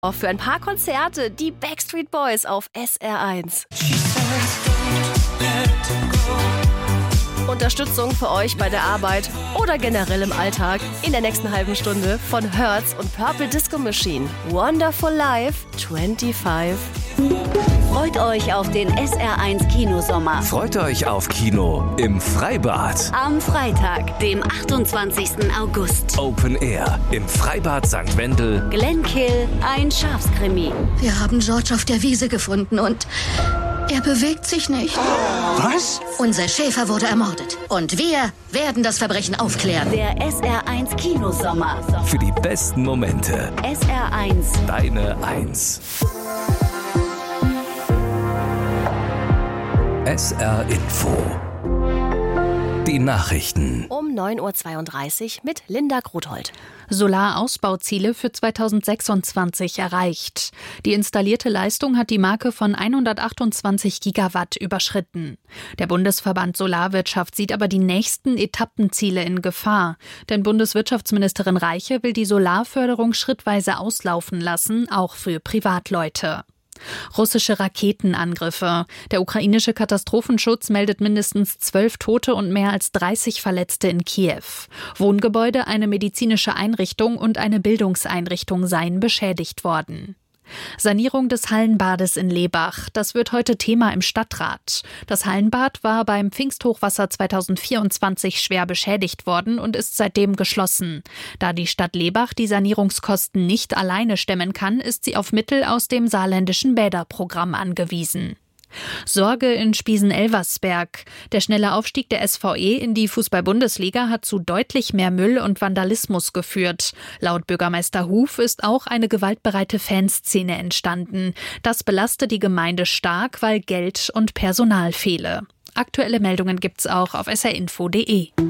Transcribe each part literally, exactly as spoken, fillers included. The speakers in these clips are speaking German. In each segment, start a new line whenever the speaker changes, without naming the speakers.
Für ein paar Konzerte die Backstreet Boys auf S R eins. Unterstützung für euch bei der Arbeit oder generell im Alltag in der nächsten halben Stunde von Hertz und Purple Disco Machine. Wonderful Life fünfundzwanzig.
Freut euch auf den S R eins Kinosommer.
Freut euch auf Kino im Freibad.
Am Freitag, dem achtundzwanzigsten August.
Open Air im Freibad Sankt Wendel.
Glenkill, ein Schafskrimi.
Wir haben George auf der Wiese gefunden und er bewegt sich nicht.
Was?
Unser Schäfer wurde ermordet. Und wir werden das Verbrechen aufklären.
Der S R eins Kinosommer.
Für die besten Momente.
S R eins.
Deine Eins. S R Info. Die Nachrichten.
Um neun Uhr zweiunddreißig mit Linda Grothold.
Solarausbauziele für zweitausendsechsundzwanzig erreicht. Die installierte Leistung hat die Marke von hundertachtundzwanzig Gigawatt überschritten. Der Bundesverband Solarwirtschaft sieht aber die nächsten Etappenziele in Gefahr. Denn Bundeswirtschaftsministerin Reiche will die Solarförderung schrittweise auslaufen lassen, auch für Privatleute. Russische Raketenangriffe. Der ukrainische Katastrophenschutz meldet mindestens zwölf Tote und mehr als dreißig Verletzte in Kiew. Wohngebäude, eine medizinische Einrichtung und eine Bildungseinrichtung seien beschädigt worden. Sanierung des Hallenbades in Lebach. Das wird heute Thema im Stadtrat. Das Hallenbad war beim Pfingsthochwasser zweitausendvierundzwanzig schwer beschädigt worden und ist seitdem geschlossen. Da die Stadt Lebach die Sanierungskosten nicht alleine stemmen kann, ist sie auf Mittel aus dem saarländischen Bäderprogramm angewiesen. Sorge in Spiesen-Elversberg. Der schnelle Aufstieg der S V E in die Fußball-Bundesliga hat zu deutlich mehr Müll und Vandalismus geführt. Laut Bürgermeister Huf ist auch eine gewaltbereite Fanszene entstanden. Das belastet die Gemeinde stark, weil Geld und Personal fehle. Aktuelle Meldungen gibt's auch auf s r info punkt d e.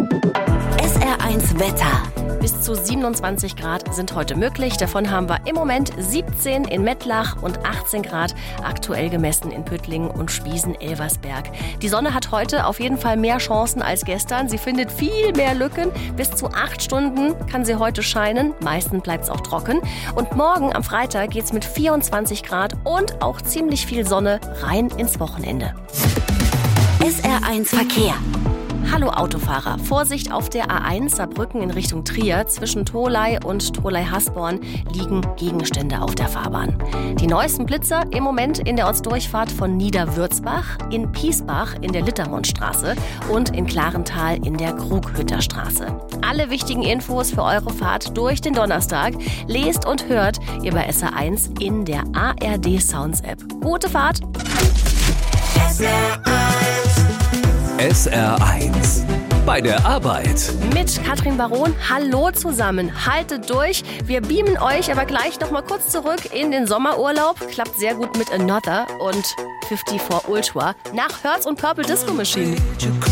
S R eins Wetter.
Bis zu siebenundzwanzig Grad sind heute möglich. Davon haben wir im Moment siebzehn in Mettlach und achtzehn Grad aktuell gemessen in Püttlingen und Spiesen-Elversberg. Die Sonne hat heute auf jeden Fall mehr Chancen als gestern. Sie findet viel mehr Lücken. Bis zu acht Stunden kann sie heute scheinen. Meistens bleibt es auch trocken. Und morgen am Freitag geht es mit vierundzwanzig Grad und auch ziemlich viel Sonne rein ins Wochenende.
S R eins Verkehr.
Hallo Autofahrer, Vorsicht auf der A eins Saarbrücken in Richtung Trier. Zwischen Tholey und Tholey-Hasborn liegen Gegenstände auf der Fahrbahn. Die neuesten Blitzer im Moment in der Ortsdurchfahrt von Niederwürzbach, in Piesbach in der Littermondstraße und in Klarental in der Krughütterstraße. Alle wichtigen Infos für eure Fahrt durch den Donnerstag lest und hört ihr bei S R eins in der A R D Sounds App. Gute Fahrt!
S R eins. S R eins. Bei der Arbeit.
Mit Katrin Baron. Hallo zusammen. Haltet durch. Wir beamen euch aber gleich noch mal kurz zurück in den Sommerurlaub. Klappt sehr gut mit Another und fünfundfünfzig Ultra nach Hertz und Purple Disco Machine.